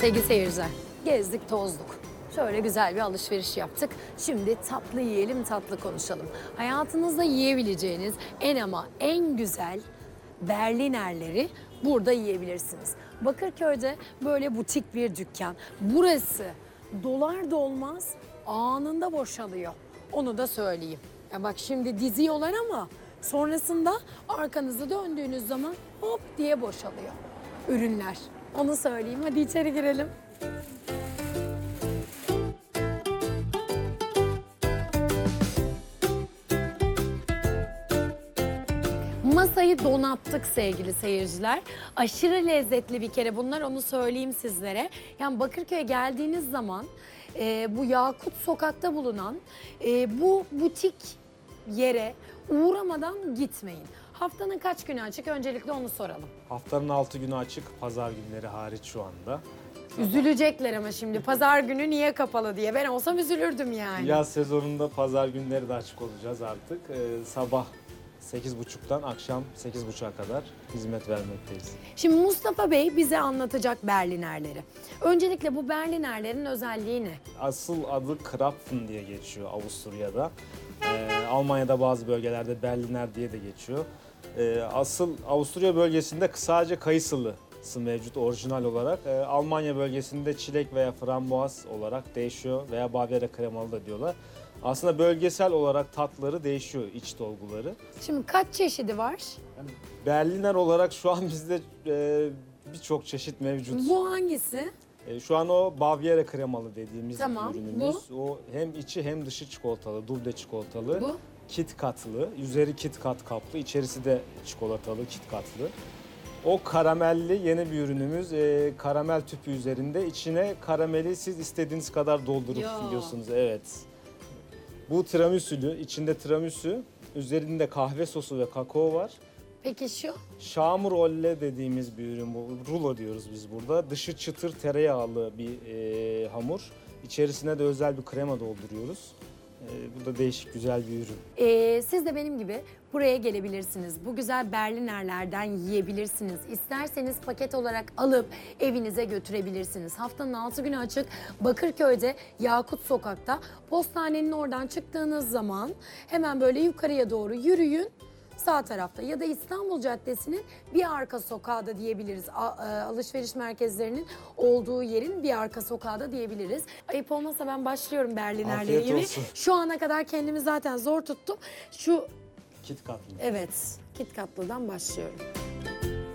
Sevgili seyirciler, gezdik tozduk. Şöyle güzel bir alışveriş yaptık. Şimdi tatlı yiyelim, tatlı konuşalım. Hayatınızda yiyebileceğiniz en ama en güzel Berlinerleri burada yiyebilirsiniz. Bakırköy'de böyle butik bir dükkan. Burası dolar dolmaz anında boşalıyor. Onu da söyleyeyim. Ya bak şimdi diziyorlar ama sonrasında arkanızı döndüğünüz zaman hop diye boşalıyor ürünler. Onu söyleyeyim. Hadi içeri girelim. Masayı donattık sevgili seyirciler. Aşırı lezzetli bir kere bunlar, onu söyleyeyim sizlere. Yani Bakırköy'e geldiğiniz zaman bu Yakut Sokak'ta bulunan bu butik yere uğramadan gitmeyin. Haftanın kaç günü açık? Öncelikle onu soralım. Haftanın 6 günü açık, pazar günleri hariç şu anda. Üzülecekler ama şimdi pazar günü niye kapalı diye. Ben olsam üzülürdüm yani. Yaz sezonunda pazar günleri de açık olacağız artık. Sabah 8.30'dan akşam 8.30'a kadar hizmet vermekteyiz. Şimdi Mustafa Bey bize anlatacak Berlinerleri. Öncelikle bu Berlinerlerin özelliği ne? Asıl adı Krapfen diye geçiyor Avusturya'da. Almanya'da bazı bölgelerde Berliner diye de geçiyor. Asıl Avusturya bölgesinde sadece kayısılısı mevcut orijinal olarak. Almanya bölgesinde çilek veya frambuaz olarak değişiyor veya Bavyera kremalı da diyorlar. Aslında bölgesel olarak tatları değişiyor, iç dolguları. Şimdi kaç çeşidi var? Yani Berliner olarak şu an bizde birçok çeşit mevcut. Bu hangisi? Şu an o Bavyera kremalı dediğimiz Tamam, ürünümüz. O hem içi hem dışı çikolatalı, duble çikolatalı. Bu? Kit katlı, üzeri Kit Kat kaplı, içerisi de çikolatalı, Kit Katlı. O karamelli yeni bir ürünümüz. Karamel tüpü üzerinde. İçine karameli siz istediğiniz kadar doldurup yiyorsunuz. Evet. Bu tiramisu'lu, içinde tiramisu, üzerinde kahve sosu ve kakao var. Peki şu? Şamur-olle dediğimiz bir ürün bu. Rulo diyoruz biz burada. Dışı çıtır tereyağlı bir hamur. İçerisine de özel bir krema dolduruyoruz. Bu da değişik güzel bir ürün. Siz de benim gibi buraya gelebilirsiniz. Bu güzel Berlinerlerden yiyebilirsiniz. İsterseniz paket olarak alıp evinize götürebilirsiniz. Haftanın 6 günü açık. Bakırköy'de Yakut Sokak'ta. Postanenin oradan çıktığınız zaman hemen böyle yukarıya doğru yürüyün. Sağ tarafta ya da İstanbul Caddesi'nin bir arka sokağı da diyebiliriz. Alışveriş merkezlerinin olduğu yerin bir arka sokağı da diyebiliriz. Ayıp olmazsa ben başlıyorum Berlinerleri Afiyet yemeye. olsun. Şu ana kadar kendimi zaten zor tuttum. Şu Kit Katlı. evet, Kit Katlı'dan başlıyorum.